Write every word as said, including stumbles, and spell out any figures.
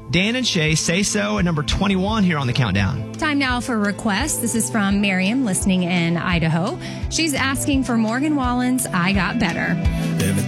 Dan and Shay, Say So at number twenty-one here on the countdown. Time now for requests. This is from Miriam listening in Idaho. She's asking for Morgan Wallen's I Got Better. Every